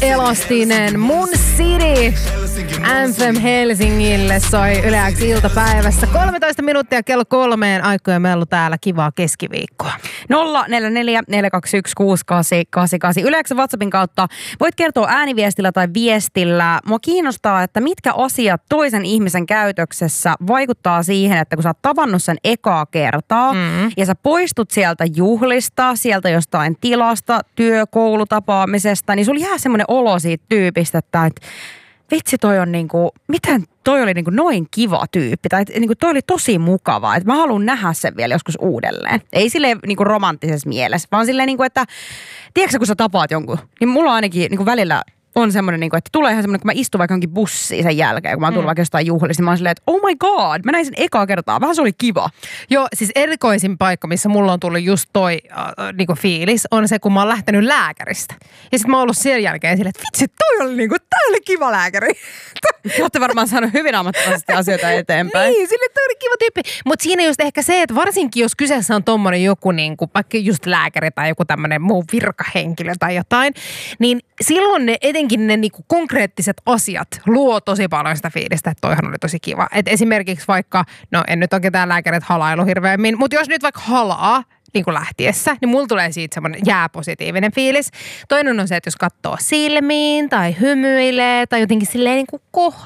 Elastinen, Mun City. Anthem Helsingille soi Yle X iltapäivässä. 13 minuuttia kello 3 aikoja mellu täällä. Kivaa keskiviikkoa. 044 421 6888. Yle X:n WhatsAppin kautta voit kertoa ääniviestillä tai viestillä. Mua kiinnostaa, että mitkä asiat toisen ihmisen käytöksessä vaikuttaa siihen, että kun sä oot tavannut sen ekaa kertaa ja sä poistut sieltä juhlista, sieltä jostain tilasta, koulutapaamisesta, niin sulla jää semmoinen olo siitä tyypistä, että vitsi toi on niinku, miten toi oli niinku noin kiva tyyppi, tai niinku toi oli tosi mukava, että mä haluan nähdä sen vielä joskus uudelleen. Ei silleen niinku romanttisessa mielessä, vaan silleen niinku, että tiedätkö kun sä tapaat jonkun, niin mulla ainakin niinku välillä on semmoinen, niinku, että tulee ihan semmoinen, kun mä istun vaikka jonkin bussiin sen jälkeen, kun mä oon tullut vaikka jostain juhlista, niin mä oon silleen, että oh my god, mä näin sen ekaa kertaa, vähän se oli kiva. Joo, siis erikoisin paikka, missä mulla on tullut just toi niinku fiilis, on se, kun mä oon lähtenyt lääkäristä. Ja sit mä oon ollut sen jälkeen silleen, että vitsi, toi oli kiva lääkäri. Te ootte varmaan saanut hyvin ammattilaisesti asioita eteenpäin. Niin, sille toi oli kiva tyyppi. Mutta siinä just ehkä se, että varsinkin jos kyseessä on tommonen joku niinku, vaikka just lääkäri tai joku tämmönen muu virkahenkilö tai jotain, niin silloin etenkin ne niinku konkreettiset asiat luo tosi paljon sitä fiilistä, että toihan oli tosi kiva. Et esimerkiksi vaikka, no en nyt ole ketään lääkärit halailu hirveämmin, mutta jos nyt vaikka halaa niin kuin lähtiessä, niin mulla tulee siitä semmoinen jääpositiivinen fiilis. Toinen on se, että jos katsoo silmiin tai hymyilee tai jotenkin silleen niin kuin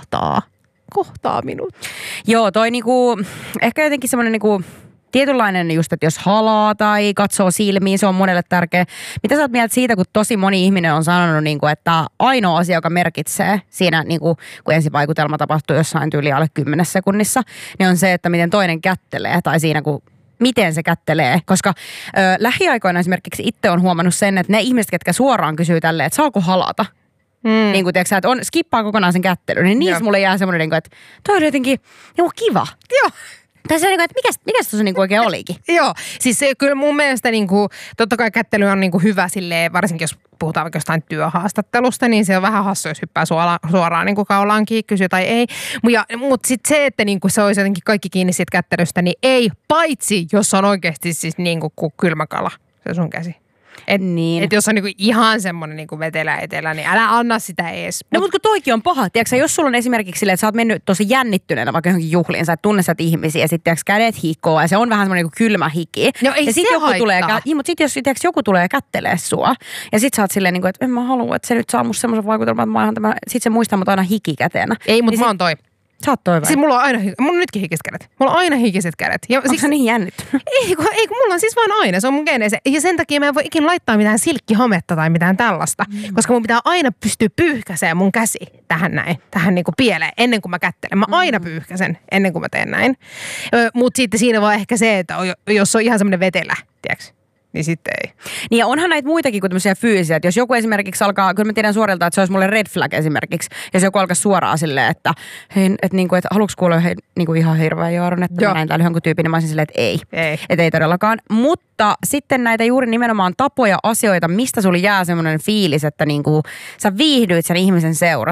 kohtaa minut. Joo, toi niinku, ehkä jotenkin semmoinen niinku tietynlainen just, että jos halaa tai katsoo silmiin, se on monelle tärkeä. Mitä sä oot mieltä siitä, kun tosi moni ihminen on sanonut, niin kuin, että ainoa asia, joka merkitsee siinä, niin kuin, kun ensivaikutelma tapahtuu jossain tyyli alle 10 sekunnissa, niin on se, että miten toinen kättelee tai siinä, kun miten se kättelee. Koska lähiaikoina esimerkiksi itse on huomannut sen, että ne ihmiset, ketkä suoraan kysyy tälleen, että saako halata, niin kuin tiedätkö, että skippaa kokonaan sen kättelyn, niin niissä mulle jää semmoinen, että toi on jotenkin kiva. Joo. Tai se on niin kuin, että mikäs tuossa niin oikein olikin? Joo, siis se, kyllä mun mielestä niin kuin, totta kai kättely on niin kuin hyvä silleen, varsinkin jos puhutaan vaikka jostain työhaastattelusta, niin se on vähän hassu, jos hyppää suoraan niin kuin kaulaankin, kysyy tai ei. Mutta sitten se, että niin kuin se olisi jotenkin kaikki kiinni siitä kättelystä, niin ei, paitsi jos on oikeasti siis niin kuin kylmäkala, se sun käsi. Niin. Että jos on niinku ihan semmoinen niinku vetelä, niin älä anna sitä ees. No mutta kun toikin on paha, tiedätkö, jos sulla on esimerkiksi silleen, että sä oot mennyt tosi jännittyneenä vaikka johonkin juhliin, sä et tunne sieltä ihmisiä ja sitten kädet hikoo ja se on vähän semmoinen niinku kylmä hiki. No ei ja se haittaa. Mutta sitten jos joku tulee kättelee sua ja sit sä oot silleen, niinku, että en mä halua, että se nyt saa musta semmoisen vaikutelman, että mä oon tämä, sit se muistaa mut aina hikikäteenä. Ei, mutta niin mä oon toi. Sä oot toi vai? Siis mulla on nytkin hikiset kädet. Mulla on aina hikiset kädet. Onko sä niin jännittynyt? Ei, kun mulla on siis vaan aina. Se on mun geneese. Ja sen takia mä en voi ikinä laittaa mitään silkkihametta tai mitään tällaista. Koska mun pitää aina pystyä pyyhkäseen mun käsi tähän niinku pieleen ennen kuin mä kättelen. Mä aina pyyhkäsen ennen kuin mä teen näin. Mutta sitten siinä vaan ehkä se, että jos on ihan semmoinen vetelä, tiedätkö? Niin sitten ei. Niin ja onhan näitä muitakin kuin tämmöisiä fyysisiä, että jos joku esimerkiksi alkaa, kyllä mä tiedän suorilta, että se olisi mulle red flag esimerkiksi, jos joku alkaa suoraan silleen, että hei, että niinku, että haluatko kuulla niinku ihan hirveän jaaron, että mä näin täällä jonkun tyypin, niin mä olisin silleen, että ei. Että ei todellakaan. Mutta sitten näitä juuri nimenomaan tapoja, asioita, mistä sulle jää semmoinen fiilis, että niinku, sä viihdyit sen ihmisen seurassa.